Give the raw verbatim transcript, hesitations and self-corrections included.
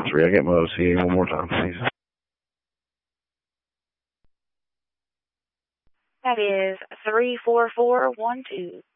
three. I get my O C A one more time, please. That is three four four one two.